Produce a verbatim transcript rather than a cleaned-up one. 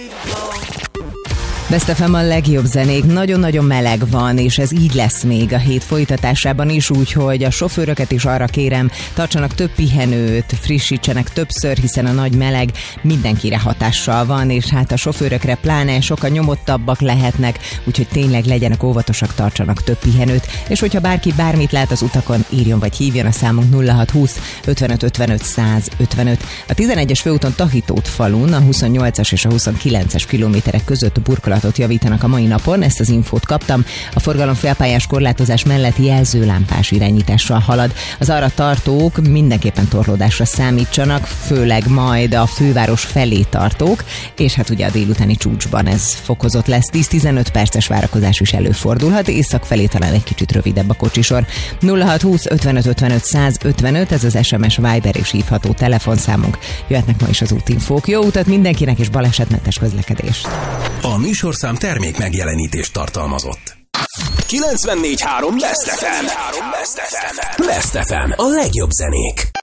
Best ef em a legjobb zenék, nagyon-nagyon meleg van, és ez így lesz még a hét folytatásában is, úgyhogy a sofőröket is arra kérem, tartsanak több pihenőt, frissítsenek többször, hiszen a nagy meleg mindenkire hatással van, és hát a sofőrökre pláne sokkal nyomottabbak lehetnek, úgyhogy tényleg legyenek óvatosak, tartsanak több pihenőt, és hogyha bárki bármit lát az utakon, írjon vagy hívjon a számunk nulla hat húsz ötvenöt ötvenöt száz ötvenöt. A tizenegyes főúton Tahitót falun, a huszonnyolcas és a huszonkilences kilométerek között burkolatot javítanak a mai napon, ezt az infót kaptam. A forgalom félpályás korlátozás mellett jelzőlámpás irányítással halad. Az arra tartók mindenképpen torlódásra számítsanak, főleg majd a főváros felé tartók, és hát ugye a délutáni csúcsban ez fokozott lesz. tíz-tizenöt perces várakozás is előfordulhat, észak felé talán egy kicsit rövidebb a kocsisor. nulla hat húsz ötvenöt ötvenöt száz ötvenöt, ez az es em es, Viber és hívható telefonszámunk. Jöhetnek ma is az útinfók. Jó utat mindenkinek, és balesetmentes közlekedést! A műsorszám termék megjelenítést tartalmazott. kilencvennégy három Best ef em. Best ef em. A legjobb zenék.